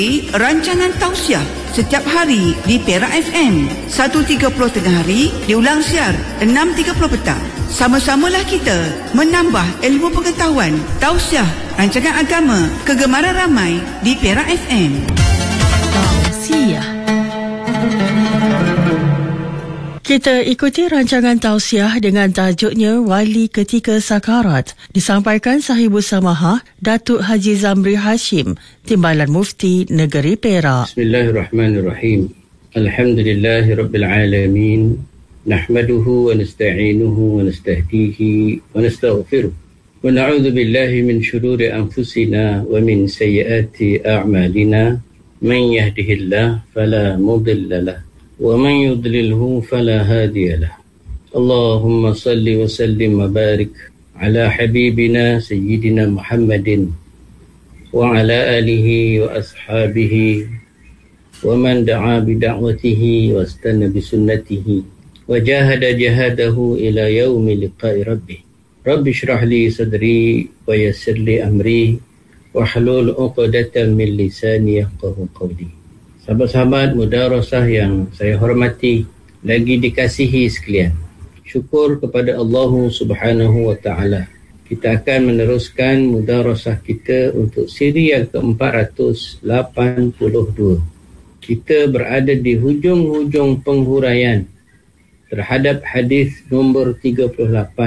Rancangan tausiah setiap hari di Perak FM 1.30 tengah hari, diulang siar 6.30 petang. Sama-samalah kita menambah ilmu pengetahuan. Tausiah, rancangan agama kegemaran ramai di Perak FM. Tausiah. Kita ikuti rancangan tausiah dengan tajuknya Wali Ketika Sakarat, disampaikan Sahibus Samaha Datuk Haji Zamri Hashim, Timbalan Mufti Negeri Perak. Bismillahirrahmanirrahim. Alhamdulillahirabbil alamin. Nahmaduhu wa nasta'inuhu wa nastahdihi wa nastaghfiruh. Wa na'udzu billahi min shururi anfusina wa min sayyiati a'malina. Man yahdihillahu fala mudilla lahu ومن يضلله فلا هادي له. اللهم صل وسلم وبارك على حبيبنا سيدنا محمد وعلى آله وأصحابه ومن دعا بدعوته واستنى بسنته وجاهد جهاده إلى يوم لقاء ربه. رب اشرح لي صدري ويسر لي أمري واحلل عقدة من لساني يفقهوا قولي. Sahabat-sahabat mudarasah yang saya hormati, lagi dikasihi sekalian, syukur kepada Allah Subhanahu wa taala. Kita akan meneruskan mudarasah kita untuk siri yang ke-482. Kita berada di hujung-hujung penghuraian terhadap hadis nombor 38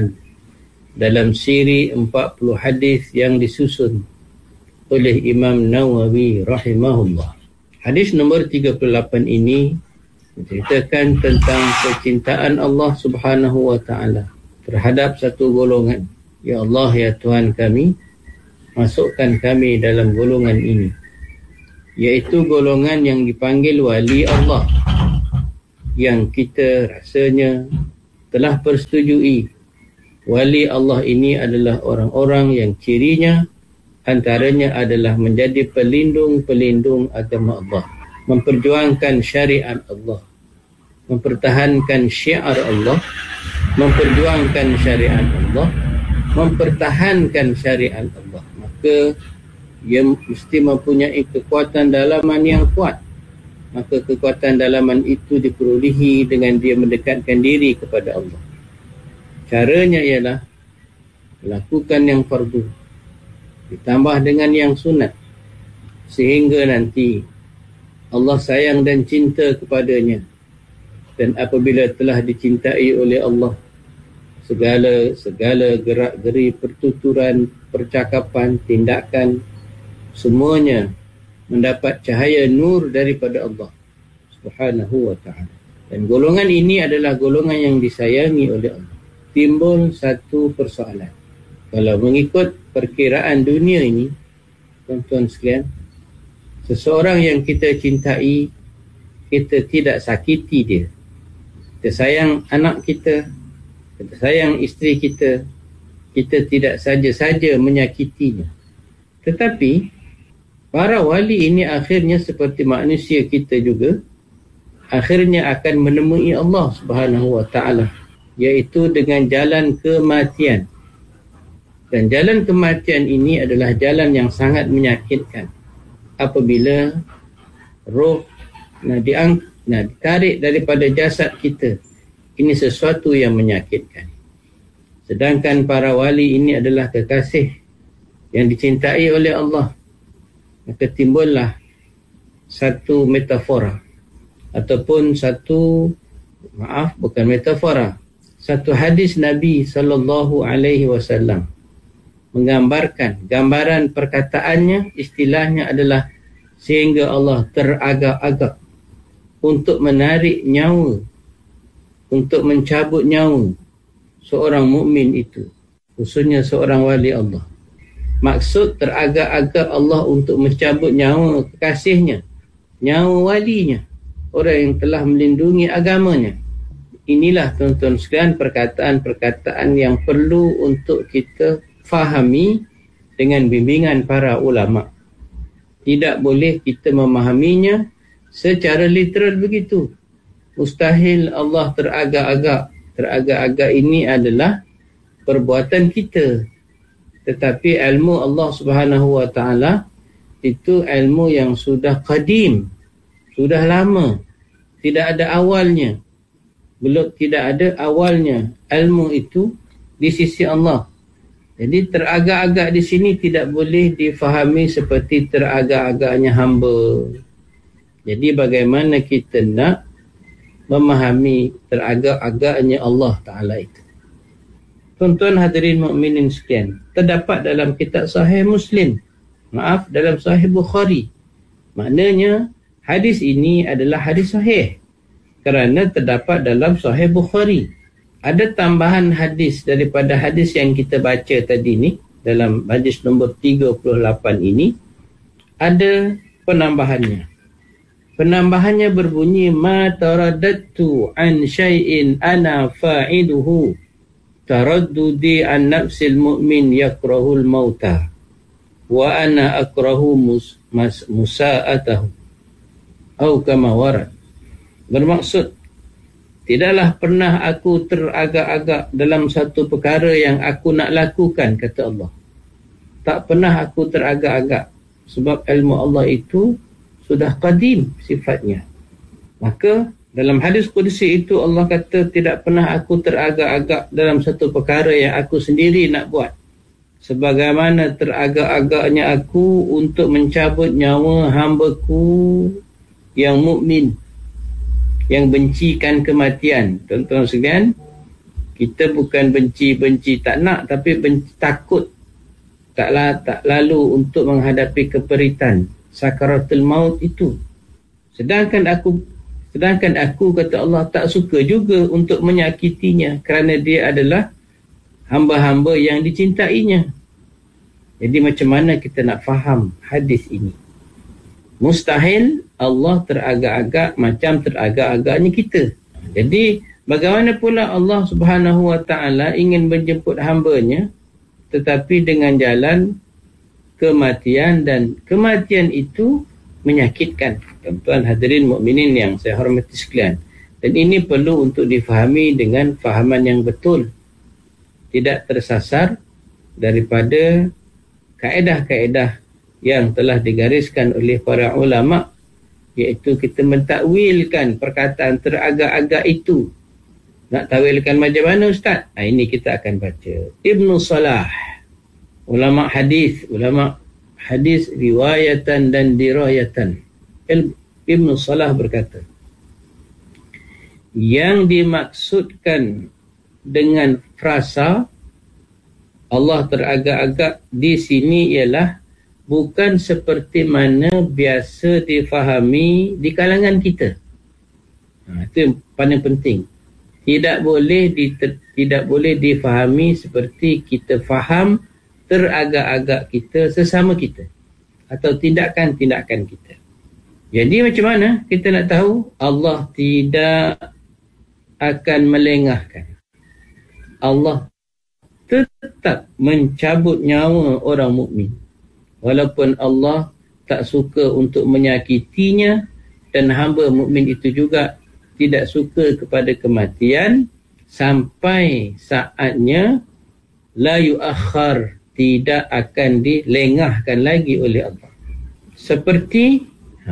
dalam siri 40 hadis yang disusun oleh Imam Nawawi rahimahullah. Hadis nombor 38 ini menceritakan tentang kecintaan Allah Subhanahu wa taala terhadap satu golongan. Ya Allah, ya Tuhan kami, masukkan kami dalam golongan ini, iaitu golongan yang dipanggil wali Allah, yang kita rasanya telah persetujui wali Allah ini adalah orang-orang yang cirinya antaranya adalah menjadi pelindung-pelindung agama Allah, memperjuangkan syariat Allah, mempertahankan syiar Allah, memperjuangkan syariat Allah, mempertahankan syariat Allah. Maka ia mesti mempunyai kekuatan dalaman yang kuat. Maka kekuatan dalaman itu diperolehi dengan dia mendekatkan diri kepada Allah. Caranya ialah lakukan yang fardu ditambah dengan yang sunat, sehingga nanti Allah sayang dan cinta kepadanya. Dan apabila telah dicintai oleh Allah, segala gerak-geri, pertuturan, percakapan, tindakan, semuanya mendapat cahaya nur daripada Allah Subhanahu wa ta'ala. Dan golongan ini adalah golongan yang disayangi oleh Allah. Timbul satu persoalan. Kalau mengikut perkiraan dunia ini, tuan-tuan sekalian, seseorang yang kita cintai, kita tidak sakiti dia. Kita sayang anak kita, kita sayang isteri kita, kita tidak saja-saja menyakitinya. Tetapi para wali ini akhirnya seperti manusia kita juga, akhirnya akan menemui Allah Subhanahu wa ta'ala, iaitu dengan jalan kematian. Dan jalan kematian ini adalah jalan yang sangat menyakitkan. Apabila roh ditarik daripada jasad kita, ini sesuatu yang menyakitkan. Sedangkan para wali ini adalah kekasih yang dicintai oleh Allah. Maka timbullah satu metafora, ataupun satu satu hadis Nabi SAW menggambarkan, gambaran perkataannya, istilahnya adalah sehingga Allah teragak-agak untuk menarik nyawa, untuk mencabut nyawa seorang mukmin itu, khususnya seorang wali Allah. Maksud teragak-agak Allah untuk mencabut nyawa kekasihnya, nyawa walinya, orang yang telah melindungi agamanya. Inilah tuan-tuan sekalian perkataan-perkataan yang perlu untuk kita fahami dengan bimbingan para ulama. Tidak boleh kita memahaminya secara literal begitu. Mustahil Allah teragak-agak. Teragak-agak ini adalah perbuatan kita. Tetapi ilmu Allah Subhanahu wa ta'ala itu ilmu yang sudah qadim, sudah lama, tidak ada awalnya. Belum, tidak ada awalnya ilmu itu di sisi Allah. Jadi teragak-agak di sini tidak boleh difahami seperti teragak-agaknya hamba. Jadi bagaimana kita nak memahami teragak-agaknya Allah Ta'ala itu? Tuan-tuan hadirin mukminin sekalian, terdapat dalam kitab Sahih Muslim, dalam Sahih Bukhari. Maknanya hadis ini adalah hadis sahih kerana terdapat dalam Sahih Bukhari. Ada tambahan hadis daripada hadis yang kita baca tadi ni, dalam hadis nombor 38 ini, ada penambahannya. Penambahannya berbunyi, ma taraddatu an syai'in ana fa'iduhu taraddudi an nafsil mu'min yakrahul mauta wa ana akrahu musa'atahu atau kama warad. Bermaksud, tidaklah pernah aku teragak-agak dalam satu perkara yang aku nak lakukan, kata Allah. Tak pernah aku teragak-agak, sebab ilmu Allah itu sudah qadim sifatnya. Maka dalam hadis qudsi itu Allah kata, tidak pernah aku teragak-agak dalam satu perkara yang aku sendiri nak buat, sebagaimana teragak-agaknya aku untuk mencabut nyawa hamba-Ku yang mukmin, yang bencikan kematian. Tuan-tuan sekalian, kita bukan benci tak nak, tapi takut tak lalu untuk menghadapi keperitan sakaratul maut itu. Sedangkan aku kata Allah, tak suka juga untuk menyakitinya kerana dia adalah hamba-hamba yang dicintainya. Jadi macam mana kita nak faham hadis ini? Mustahil Allah teragak-agak macam teragak-agaknya kita. Jadi bagaimana pula Allah Subhanahu wa ta'ala ingin menjemput hambanya, tetapi dengan jalan kematian, dan kematian itu menyakitkan. Tuan-tuan hadirin mukminin yang saya hormati sekalian. Dan ini perlu untuk difahami dengan fahaman yang betul. Tidak tersasar daripada kaedah-kaedah yang telah digariskan oleh para ulama, iaitu kita mentakwilkan perkataan teragak-agak itu. Nak takwilkan macam mana, Ustaz? Ini kita akan baca. Ibnu Salah, ulama hadis riwayatan dan dirayatan. Ibnu Salah berkata, yang dimaksudkan dengan frasa Allah teragak-agak di sini ialah bukan seperti mana biasa difahami di kalangan kita. Itu yang paling penting. Tidak boleh difahami seperti kita faham teragak-agak kita sesama kita, atau tindakan-tindakan kita. Jadi macam mana kita nak tahu? Allah tidak akan melengahkan. Allah tetap mencabut nyawa orang mukmin, walaupun Allah tak suka untuk menyakitinya, dan hamba mukmin itu juga tidak suka kepada kematian, sampai saatnya la yuakhar, tidak akan dilengahkan lagi oleh Allah. Seperti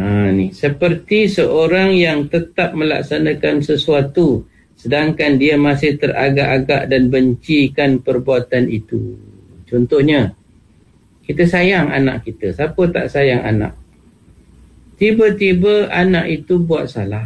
seorang yang tetap melaksanakan sesuatu sedangkan dia masih teragak-agak dan bencikan perbuatan itu. Contohnya, kita sayang anak kita. Siapa tak sayang anak? Tiba-tiba anak itu buat salah.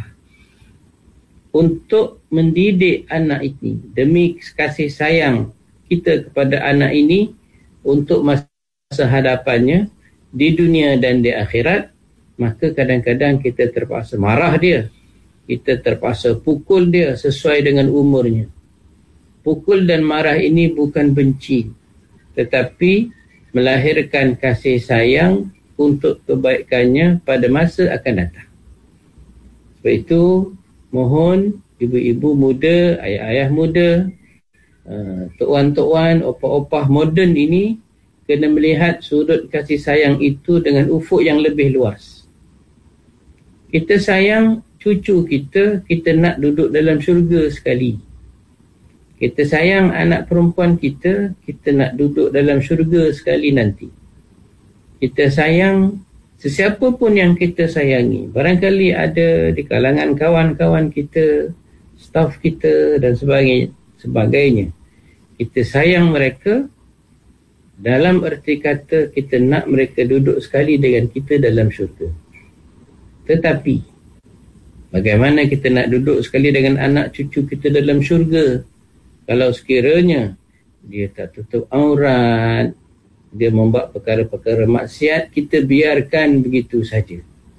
Untuk mendidik anak ini, demi kasih sayang kita kepada anak ini, untuk masa hadapannya di dunia dan di akhirat, maka kadang-kadang kita terpaksa marah dia. Kita terpaksa pukul dia sesuai dengan umurnya. Pukul dan marah ini bukan benci, tetapi melahirkan kasih sayang untuk kebaikannya pada masa akan datang. Sebab itu, mohon ibu-ibu muda, ayah-ayah muda, tok-wan, opah-opah moden ini kena melihat sudut kasih sayang itu dengan ufuk yang lebih luas. Kita sayang cucu kita, kita nak duduk dalam syurga sekali. Kita sayang anak perempuan kita, kita nak duduk dalam syurga sekali nanti. Kita sayang Sesiapa pun yang kita sayangi, barangkali ada di kalangan kawan-kawan kita, staf kita dan sebagainya. Kita sayang mereka dalam erti kata kita nak mereka duduk sekali dengan kita dalam syurga. Tetapi bagaimana kita nak duduk sekali dengan anak cucu kita dalam syurga kalau sekiranya dia tak tutup aurat, dia membuat perkara-perkara maksiat, kita biarkan begitu saja.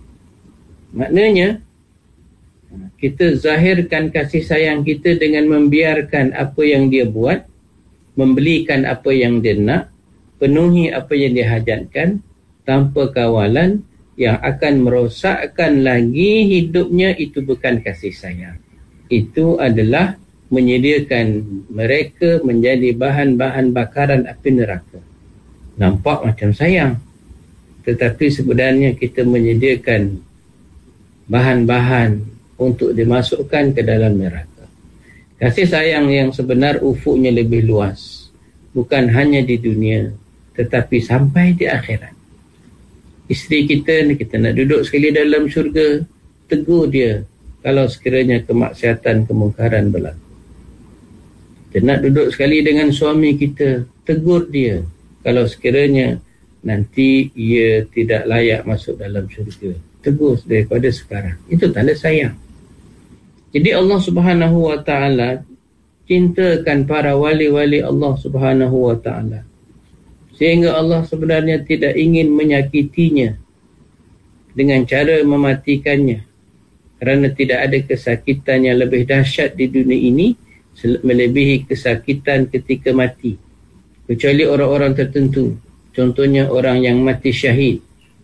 Maknanya kita zahirkan kasih sayang kita dengan membiarkan apa yang dia buat, membelikan apa yang dia nak, penuhi apa yang dia hajatkan tanpa kawalan yang akan merosakkan lagi hidupnya. Itu bukan kasih sayang. Itu adalah menyediakan mereka menjadi bahan-bahan bakaran api neraka. Nampak macam sayang, tetapi sebenarnya kita menyediakan bahan-bahan untuk dimasukkan ke dalam neraka. Kasih sayang yang sebenar ufuknya lebih luas, bukan hanya di dunia tetapi sampai di akhirat. Isteri kita ni, kita nak duduk sekali dalam syurga, tegur dia kalau sekiranya kemaksiatan, kemungkaran berlaku. Kita nak duduk sekali dengan suami kita, tegur dia kalau sekiranya nanti ia tidak layak masuk dalam syurga. Tegur daripada sekarang. Itu tanda sayang. Jadi Allah Subhanahu wa ta'ala cintakan para wali-wali Allah Subhanahu wa ta'ala, sehingga Allah sebenarnya tidak ingin menyakitinya dengan cara mematikannya, kerana tidak ada kesakitan yang lebih dahsyat di dunia ini melebihi kesakitan ketika mati, kecuali orang-orang tertentu. Contohnya orang yang mati syahid.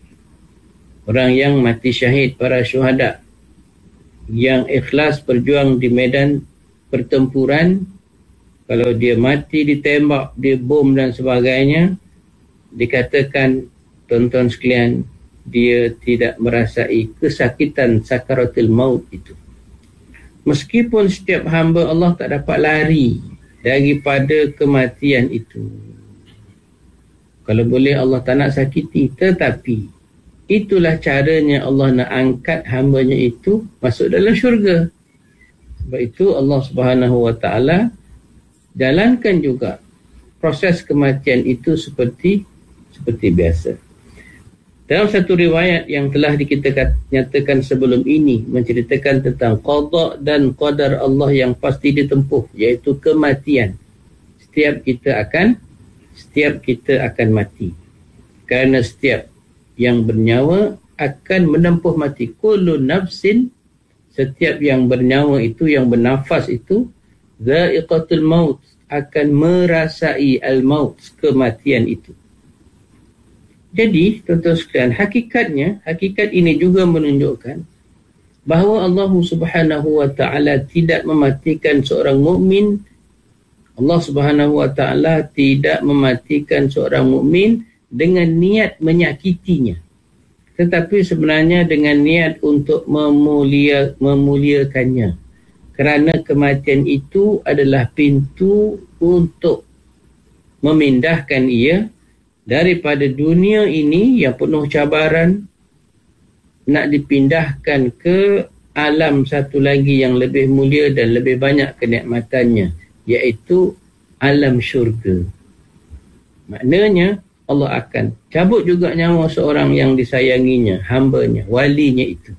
Orang yang mati syahid, para syuhada yang ikhlas berjuang di medan pertempuran, kalau dia mati ditembak, dibom dan sebagainya, dikatakan, tuan-tuan sekalian, dia tidak merasai kesakitan sakaratul maut itu. Meskipun setiap hamba Allah tak dapat lari daripada kematian itu. Kalau boleh Allah tak nak sakiti, tetapi itulah caranya Allah nak angkat hambanya itu masuk dalam syurga. Sebab itu Allah Subhanahu wa ta'ala jalankan juga proses kematian itu seperti biasa. Dalam satu riwayat yang telah kita nyatakan sebelum ini, menceritakan tentang qada dan qadar Allah yang pasti ditempuh, iaitu kematian. Setiap kita akan mati. Kerana setiap yang bernyawa akan menempuh mati. Kullu nafsin, setiap yang bernyawa itu, yang bernafas itu, dha'iqatul maut, akan merasai al-maut, kematian itu. Jadi, tuan-tuan sekalian, hakikat ini juga menunjukkan bahawa Allah Subhanahu wa ta'ala tidak mematikan seorang mukmin. Allah Subhanahu wa ta'ala tidak mematikan seorang mukmin dengan niat menyakitinya, tetapi sebenarnya dengan niat untuk memuliakannya. Kerana kematian itu adalah pintu untuk memindahkan ia daripada dunia ini yang penuh cabaran, nak dipindahkan ke alam satu lagi yang lebih mulia dan lebih banyak kenikmatannya, iaitu alam syurga. Maknanya Allah akan cabut juga nyawa seorang yang disayanginya, hambanya, walinya itu.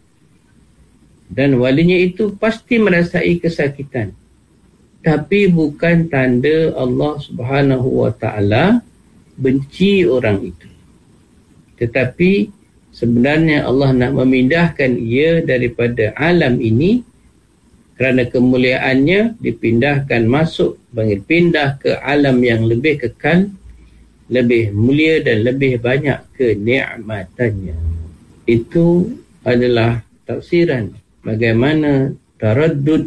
Dan walinya itu pasti merasai kesakitan. Tapi bukan tanda Allah Subhanahu wa ta'ala benci orang itu. Tetapi sebenarnya Allah nak memindahkan ia daripada alam ini, kerana kemuliaannya dipindahkan masuk, pindah ke alam yang lebih kekal, lebih mulia dan lebih banyak kenikmatannya. Itu adalah tafsiran bagaimana taraddud.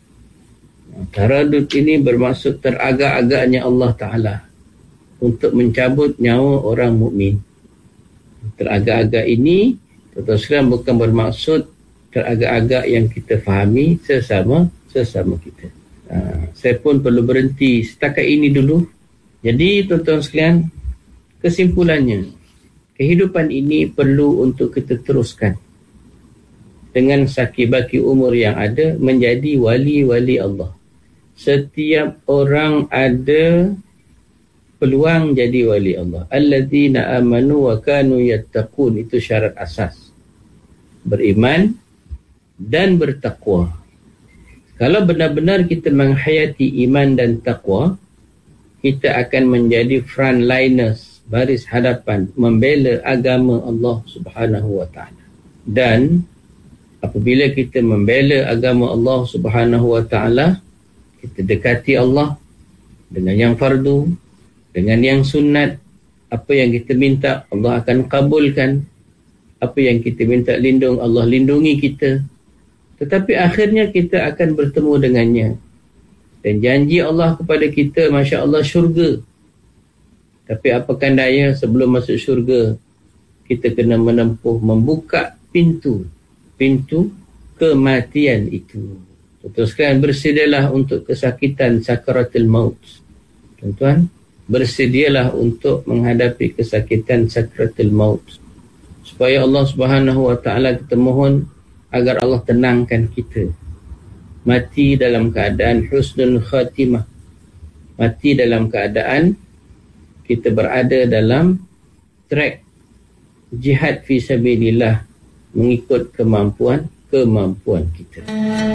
Taraddud ini bermaksud teragak-agaknya Allah Ta'ala untuk mencabut nyawa orang mukmin. Teragak-agak ini, tuan-tuan sekalian, bukan bermaksud teragak-agak yang kita fahami sesama kita. Saya pun perlu berhenti setakat ini dulu. Jadi tuan-tuan sekalian, kesimpulannya, kehidupan ini perlu untuk kita teruskan dengan sakibaki umur yang ada menjadi wali-wali Allah. Setiap orang ada peluang jadi wali Allah. Alladzina amanu wa kanu yattaqun, itu syarat asas. Beriman dan bertakwa. Kalau benar-benar kita menghayati iman dan takwa, kita akan menjadi frontliners, baris hadapan, membela agama Allah Subhanahu wa taala. Dan apabila kita membela agama Allah Subhanahu wa taala, kita dekati Allah dengan yang fardu, dengan yang sunat. Apa yang kita minta, Allah akan kabulkan. Apa yang kita minta lindung, Allah lindungi kita. Tetapi akhirnya kita akan bertemu dengannya. Dan janji Allah kepada kita, Masya Allah, syurga. Tapi apakan daya, sebelum masuk syurga, kita kena menempuh, membuka pintu kematian itu. Teruskan, bersedialah untuk kesakitan sakaratul maut. Tuan-tuan, bersedialah untuk menghadapi kesakitan sakaratul maut. Supaya Allah Subhanahu wa taala, kita mohon agar Allah tenangkan kita. Mati dalam keadaan husnul khatimah. Mati dalam keadaan kita berada dalam track jihad fi sabilillah, mengikut kemampuan kita.